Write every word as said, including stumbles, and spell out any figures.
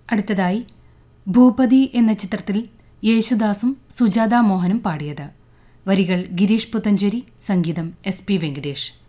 അടുത്തതായി ഭൂപതി എന്ന ചിത്രത്തിൽ യേശുദാസും സുജാത മോഹനും പാടിയത്. വരികൾ ഗിരീഷ് പുത്തഞ്ചേരി, സംഗീതം എസ് പി വെങ്കടേഷ്.